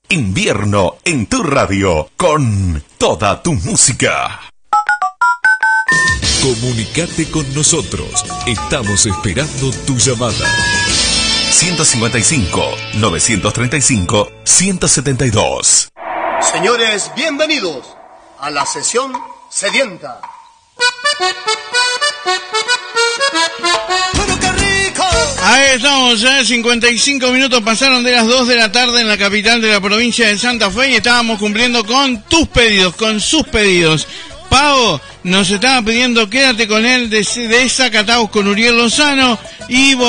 Invierno en tu radio, con toda tu música. Comunicate con nosotros. Estamos esperando tu llamada. 155-935-172. Señores, bienvenidos a la sesión sedienta. Ahí estamos, 55 minutos pasaron de las 2 de la tarde en la capital de la provincia de Santa Fe y estábamos cumpliendo con tus pedidos, con sus pedidos. Pau nos estaba pidiendo Quédate con él de Zacataos con Uriel Lozano y